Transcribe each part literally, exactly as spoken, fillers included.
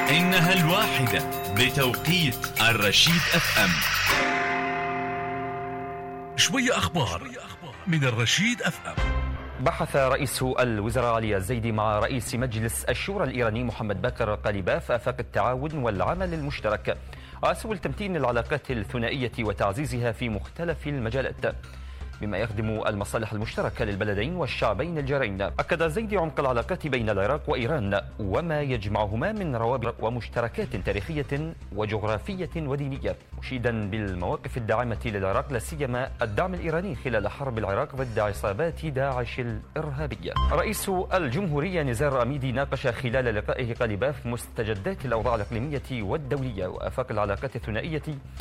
إنها الواحدة بتوقيت الرشيد أف أم. شوية أخبار من الرشيد أف أم. بحث رئيس الوزراء علي الزيدي مع رئيس مجلس الشورى الإيراني محمد باقر قليباف آفاق التعاون والعمل المشترك على سبل تمتين العلاقات الثنائية وتعزيزها في مختلف المجالات بما يخدم المصالح المشتركة للبلدين والشعبين الجارين. أكد الزيدي عمق العلاقات بين العراق وإيران وما يجمعهما من روابط ومشتركات تاريخية وجغرافية ودينية، مشيدا بالمواقف الداعمة للعراق لا سيما الدعم الإيراني خلال حرب العراق ضد عصابات داعش الإرهابية. رئيس الجمهورية نزار أميدي ناقش خلال لقائه قليباف مستجدات الأوضاع الإقليمية والدولية وآفاق العلاقات الثنائية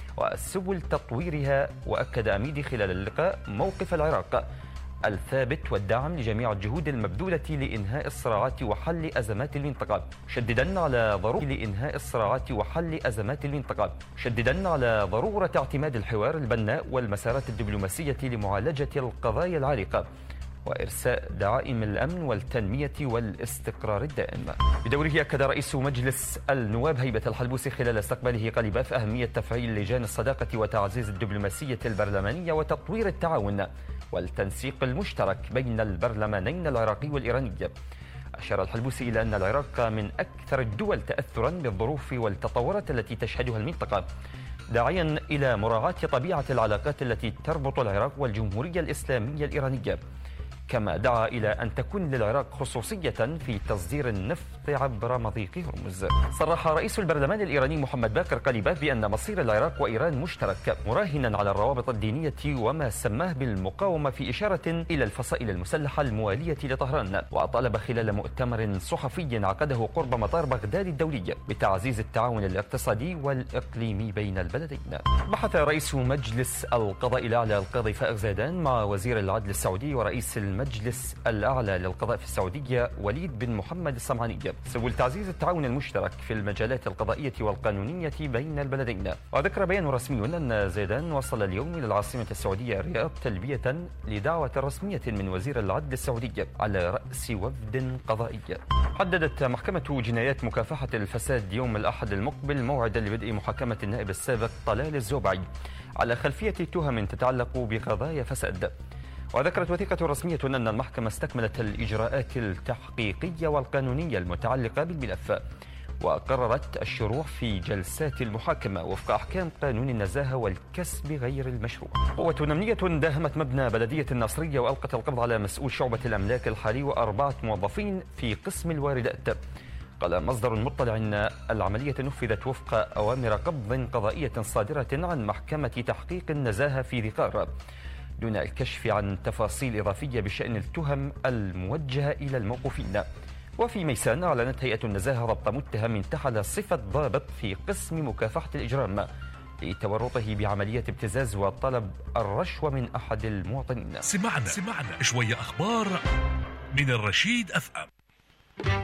وسبل تطويرها. وأكد أميدي خلال اللقاء موقف العراق الثابت والدعم لجميع الجهود المبذولة لإنهاء الصراعات وحل أزمات المنطقة، مشددا على ضرورة لإنهاء الصراعات وحل أزمات المنطقة، مشددا على ضرورة اعتماد الحوار البناء والمسارات الدبلوماسية لمعالجة القضايا العالقة وإرساء دعائم الأمن والتنمية والاستقرار الدائم. بدوره أكد رئيس مجلس النواب هيبة الحلبوسي خلال استقباله قليباف أهمية تفعيل لجان الصداقة وتعزيز الدبلوماسية البرلمانية وتطوير التعاون والتنسيق المشترك بين البرلمانين العراقي والإيراني. أشار الحلبوسي إلى أن العراق من أكثر الدول تأثرا بالظروف والتطورات التي تشهدها المنطقة، داعيا إلى مراعاة طبيعة العلاقات التي تربط العراق والجمهورية الإسلامية الإيرانية، كما دعا إلى أن تكون للعراق خصوصية في تصدير النفط عبر مضيق هرمز. صرح رئيس البرلمان الإيراني محمد باقر قليباف بأن مصير العراق وإيران مشترك، مراهنا على الروابط الدينية وما سماه بالمقاومة في إشارة إلى الفصائل المسلحة الموالية لطهران. وطالب خلال مؤتمر صحفي عقده قرب مطار بغداد الدولي بتعزيز التعاون الاقتصادي والإقليمي بين البلدين. بحث رئيس مجلس القضاء الأعلى القاضي فائق زيدان مع وزير العدل السعودي ورئيس المجلس الأعلى للقضاء في السعودية وليد بن محمد الصمعاني سبل تعزيز التعاون المشترك في المجالات القضائية والقانونية بين البلدين. وذكر بيان رسمي أن زيدان وصل اليوم إلى العاصمة السعودية الرياض تلبية لدعوة رسمية من وزير العدل السعودي على رأس وفد قضائي. حددت محكمة جنايات مكافحة الفساد يوم الأحد المقبل موعدا لبدء محاكمة النائب السابق طلال الزوبعي على خلفية تهم تتعلق بقضايا فساد. وذكرت وثيقة رسمية أن المحكمة استكملت الإجراءات التحقيقية والقانونية المتعلقة بالملف، وقررت الشروع في جلسات المحاكمة وفق أحكام قانون النزاهة والكسب غير المشروع. قوة أمنية داهمت مبنى بلدية الناصرية وألقت القبض على مسؤول شعبة الأملاك الحالي وأربعة موظفين في قسم الواردات. قال مصدر مطلع أن العملية نفذت وفق أوامر قبض قضائية صادرة عن محكمة تحقيق النزاهة في ذقار، دون الكشف عن تفاصيل إضافية بشأن التهم الموجهة إلى الموقوفين. وفي ميسان أعلنت هيئة النزاهة ضبط متهم انتحل صفة ضابط في قسم مكافحة الإجرام لتورطه بعملية ابتزاز وطلب الرشوة من أحد المواطنين. سمعنا سمعنا شوية أخبار من الرشيد أف أم.